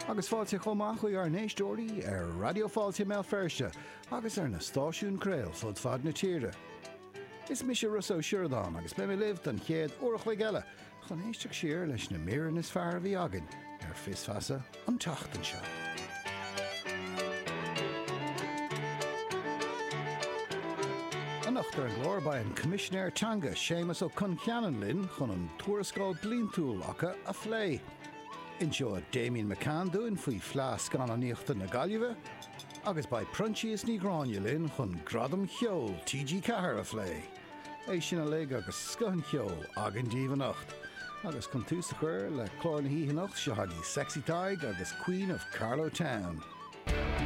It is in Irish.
Agus fáilte chomach chuí ar néistóirí ar Radio Fáilte Mel Ferste agus ar na stáisiún Crail fud fad na tíre. Is mis Russo Siúrdáin agus be mé liv den chéad uair chuig eile chun éisteach siar leis na miran is fear bhí agan ar fisfasa an tachtan seo. Anachtar an glór by an Commissioner Teanga Seamus ó Concheannan linn chun an tuarascáil blintúil acha a phlé. Inseo Damien McCann dúin faoi phleas gan aníochta na Gaillimhe, agus by Prunchies ní Gráine linn chun gradam cheol TG Cahar a phlé. É sin a lig agus scohan cheol agan díomhanacht, agus chun tús a chuir le chlár na híhanacht se hagí Sexy Tig agus Queen of Carlow Town.